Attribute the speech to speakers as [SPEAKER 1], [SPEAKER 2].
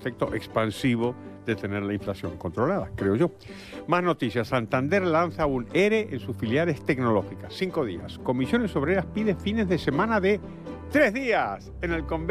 [SPEAKER 1] efecto expansivo de tener la inflación controlada, creo yo. Más noticias. Santander lanza un ERE en sus filiales tecnológicas. 5 días. Comisiones Obreras pide fines de semana de 3 días en el convenio.